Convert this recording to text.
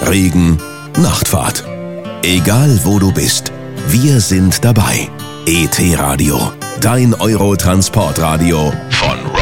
Regen, Nachtfahrt. Egal wo du bist, wir sind dabei. ET Radio, dein Eurotransportradio von